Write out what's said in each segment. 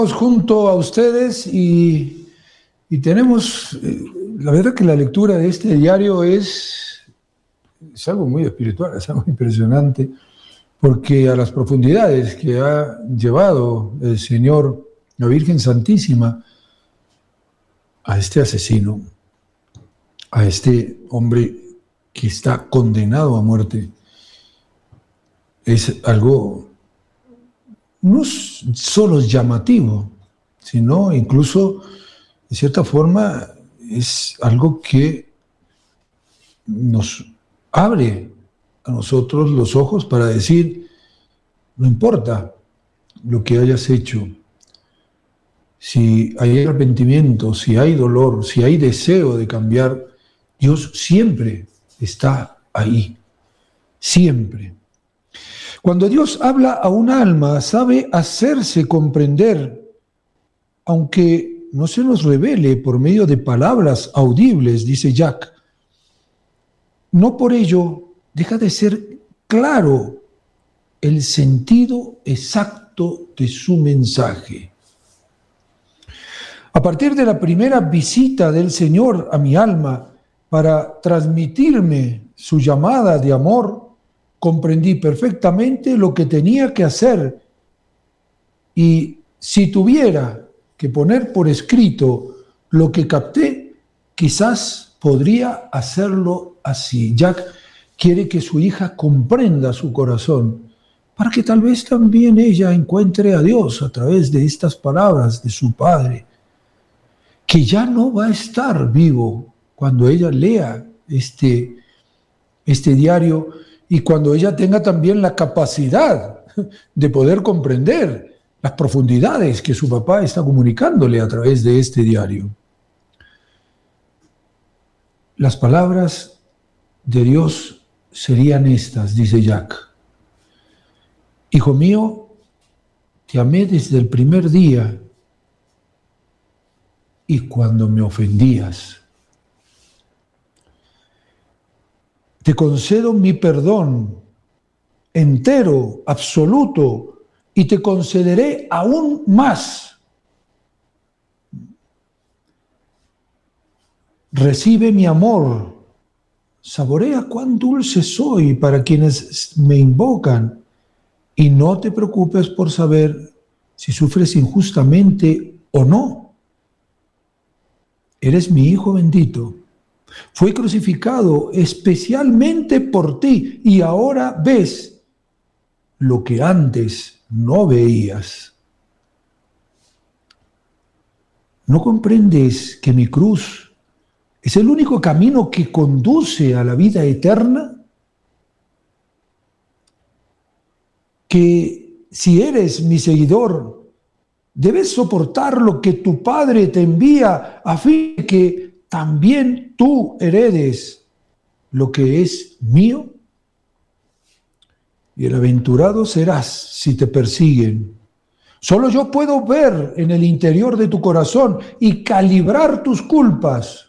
Junto a ustedes y tenemos, la verdad que la lectura de este diario es algo muy espiritual, es algo impresionante, porque a las profundidades que ha llevado el Señor, la Virgen Santísima, a este asesino, a este hombre que está condenado a muerte, es algo no solo llamativo, sino incluso, de cierta forma, es algo que nos abre a nosotros los ojos para decir, no importa lo que hayas hecho, si hay arrepentimiento, si hay dolor, si hay deseo de cambiar, Dios siempre está ahí, siempre. Cuando Dios habla a un alma, sabe hacerse comprender, aunque no se nos revele por medio de palabras audibles, dice Jack. No por ello deja de ser claro el sentido exacto de su mensaje. A partir de la primera visita del Señor a mi alma para transmitirme su llamada de amor, comprendí perfectamente lo que tenía que hacer, y si tuviera que poner por escrito lo que capté, quizás podría hacerlo así. Jack quiere que su hija comprenda su corazón, para que tal vez también ella encuentre a Dios a través de estas palabras de su padre, que ya no va a estar vivo cuando ella lea este diario, y cuando ella tenga también la capacidad de poder comprender las profundidades que su papá está comunicándole a través de este diario. Las palabras de Dios serían estas, dice Jack. Hijo mío, te amé desde el primer día y cuando me ofendías. Te concedo mi perdón entero, absoluto, y te concederé aún más. Recibe mi amor, saborea cuán dulce soy para quienes me invocan, y no te preocupes por saber si sufres injustamente o no. Eres mi hijo bendito. Fue crucificado especialmente por ti, y ahora ves lo que antes no veías. ¿No comprendes que mi cruz es el único camino que conduce a la vida eterna? Que si eres mi seguidor, debes soportar lo que tu Padre te envía, a fin de que también tú heredes lo que es mío. Bienaventurado serás si te persiguen. Solo yo puedo ver en el interior de tu corazón y calibrar tus culpas.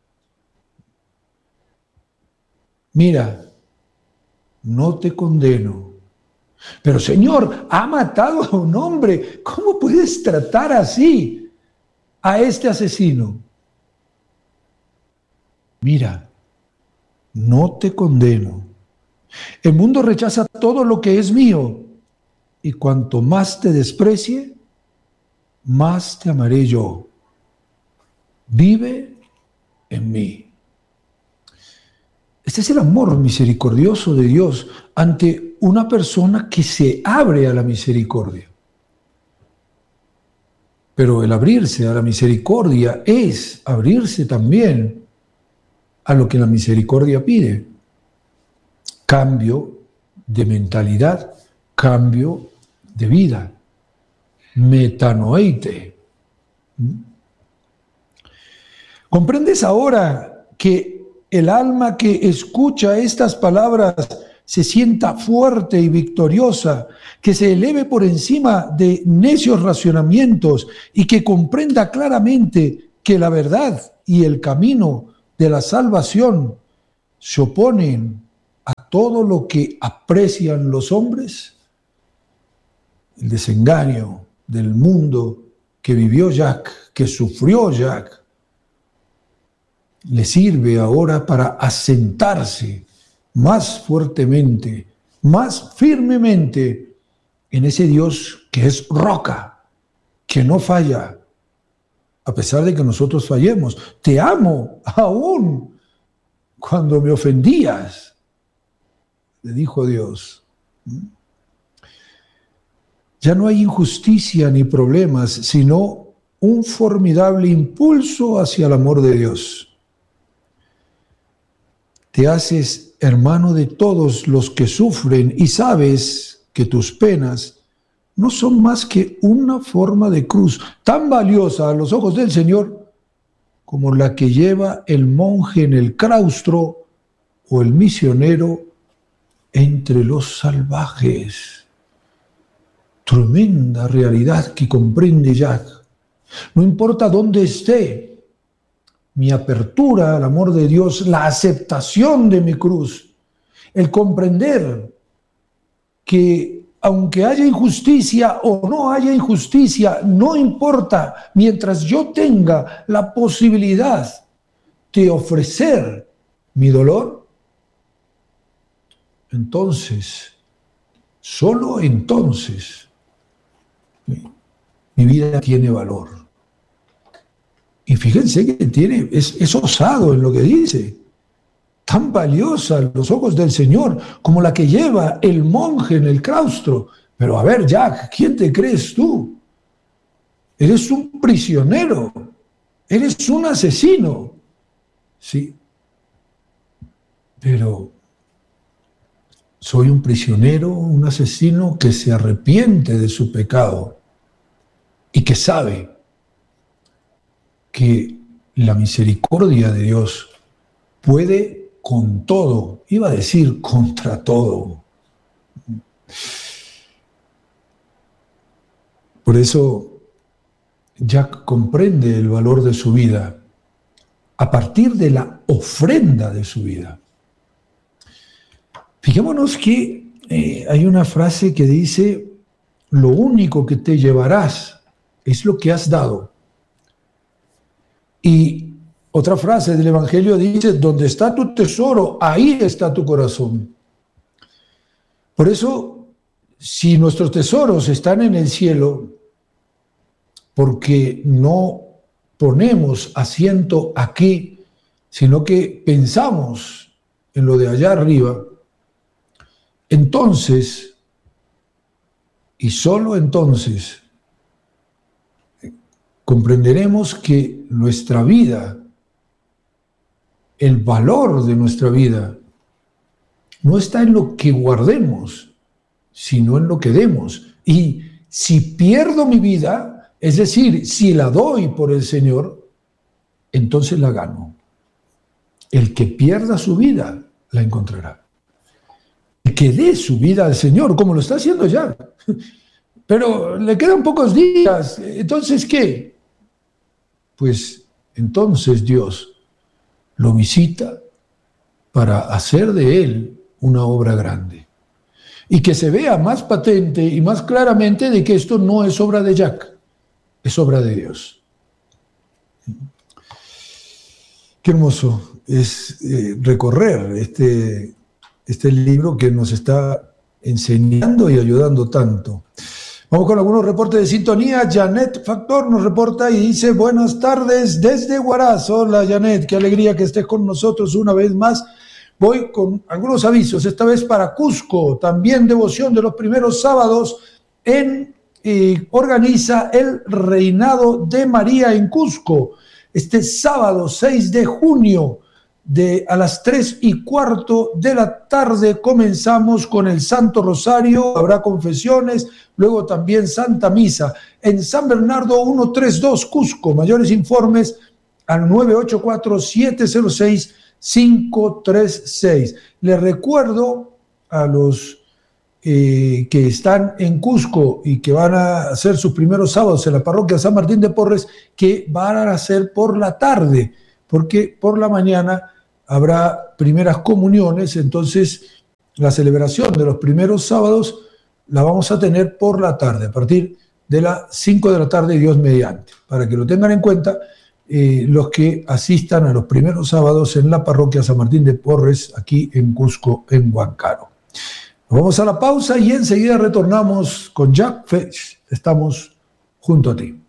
Mira, no te condeno. Pero Señor, ha matado a un hombre. ¿Cómo puedes tratar así a este asesino? Mira, no te condeno. El mundo rechaza todo lo que es mío, y cuanto más te desprecie, más te amaré yo. Vive en mí. Este es el amor misericordioso de Dios ante una persona que se abre a la misericordia. Pero el abrirse a la misericordia es abrirse también a lo que la misericordia pide. Cambio de mentalidad, cambio de vida. Metanoeite. ¿Comprendes ahora que el alma que escucha estas palabras se sienta fuerte y victoriosa, que se eleve por encima de necios racionamientos y que comprenda claramente que la verdad y el camino de la salvación se oponen a todo lo que aprecian los hombres? El desengaño del mundo que vivió Jack, que sufrió Jack, le sirve ahora para asentarse más fuertemente, más firmemente en ese Dios que es roca, que no falla, a pesar de que nosotros fallemos. Te amo aún cuando me ofendías, le dijo Dios. Ya no hay injusticia ni problemas, sino un formidable impulso hacia el amor de Dios. Te haces hermano de todos los que sufren y sabes que tus penas no son más que una forma de cruz tan valiosa a los ojos del Señor como la que lleva el monje en el claustro o el misionero entre los salvajes. Tremenda realidad que comprende Jack. No importa dónde esté, mi apertura al amor de Dios, la aceptación de mi cruz, el comprender que aunque haya injusticia o no haya injusticia, no importa, mientras yo tenga la posibilidad de ofrecer mi dolor, entonces, solo entonces, mi vida tiene valor. Y fíjense que es osado en lo que dice. Tan valiosa a los ojos del Señor como la que lleva el monje en el claustro. Pero a ver, Jack, ¿quién te crees tú? Eres un prisionero. Eres un asesino. Sí. Pero soy un prisionero, un asesino que se arrepiente de su pecado y que sabe que la misericordia de Dios puede con todo, iba a decir contra todo. Por eso Jack comprende el valor de su vida a partir de la ofrenda de su vida. Fijémonos que hay una frase que dice: lo único que te llevarás es lo que has dado. Y otra frase del Evangelio dice: donde está tu tesoro, ahí está tu corazón. Por eso, si nuestros tesoros están en el cielo, porque no ponemos asiento aquí, sino que pensamos en lo de allá arriba, entonces, y solo entonces, comprenderemos que nuestra vida, el valor de nuestra vida, no está en lo que guardemos, sino en lo que demos. Y si pierdo mi vida, es decir, si la doy por el Señor, entonces la gano. El que pierda su vida, la encontrará. El que dé su vida al Señor, como lo está haciendo ya. Pero le quedan pocos días. Entonces, ¿qué? Pues entonces Dios lo visita para hacer de él una obra grande. Y que se vea más patente y más claramente de que esto no es obra de Jack, es obra de Dios. Qué hermoso es recorrer este libro que nos está enseñando y ayudando tanto. Vamos con algunos reportes de sintonía. Janet Factor nos reporta y dice: buenas tardes desde Huaraz. Hola Janet, qué alegría que estés con nosotros una vez más. Voy con algunos avisos, esta vez para Cusco. También devoción de los primeros sábados organiza el Reinado de María en Cusco. Este sábado 6 de junio a las 3:15 de la tarde comenzamos con el Santo Rosario, habrá confesiones, luego también Santa Misa en San Bernardo 132 Cusco. Mayores informes al 984-706-536. Les recuerdo a los que están en Cusco y que van a hacer sus primeros sábados en la parroquia San Martín de Porres que van a hacer por la tarde, porque por la mañana habrá primeras comuniones, entonces la celebración de los primeros sábados la vamos a tener por la tarde, a partir de las 5 de la tarde, Dios mediante, para que lo tengan en cuenta los que asistan a los primeros sábados en la parroquia San Martín de Porres, aquí en Cusco, en Huancaro. Nos vamos a la pausa y enseguida retornamos con Jack Fesch. Estamos junto a ti.